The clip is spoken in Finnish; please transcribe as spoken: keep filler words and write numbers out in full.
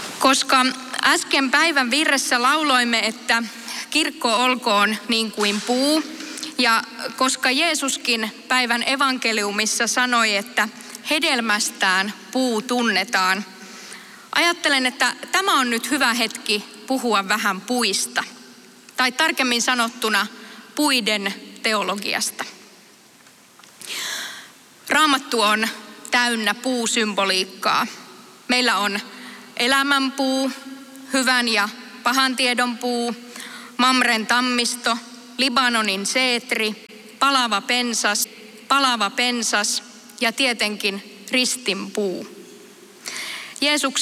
Koska äsken päivän virressä lauloimme, että kirkko olkoon niin kuin puu, ja koska Jeesuskin päivän evankeliumissa sanoi, että hedelmästään puu tunnetaan, ajattelen, että tämä on nyt hyvä hetki puhua vähän puista, tai tarkemmin sanottuna puiden teologiasta. Raamattu on täynnä puusymboliikkaa. Meillä on elämänpuu, hyvän ja pahan tiedon puu, Mamren tammisto, Libanonin seetri, palava pensas, palava pensas ja tietenkin ristinpuu. Jeesuksen